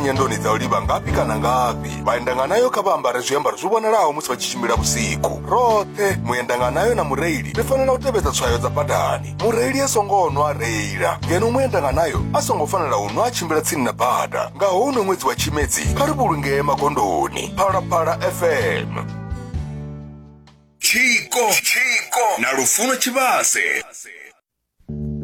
nyendoni dza uliva ngapi kana ngapi vaendanga nayo kha vha ambare zwiambaro zwi vhonalaho musi vha tshi tshimbila vhusiku. Roṱhe muendanga nayo na mureili ri fanela u tevhedza tswayo dza badani. Mureili a songo nwa reila ngeno muendanga nayo a songo fanela u nwa a tshimbila tsini na bada. Nga hono ṅwedzi wa Tshimedzi kha ri vhulungee magondoni. Phalaphala FM. Chiko na Lufuno Tshivhase.